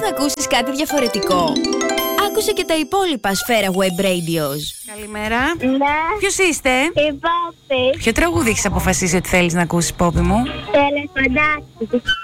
να ακούσεις κάτι διαφορετικό? Άκουσε και τα υπόλοιπα Σφαίρα Web Radios. Καλημέρα. Ναι. Ποιος είστε? Η Πόπη. Ποιο τραγούδι έχεις αποφασίσει ότι θέλεις να ακούσεις, Πόπη μου? Τελεφαντάκι.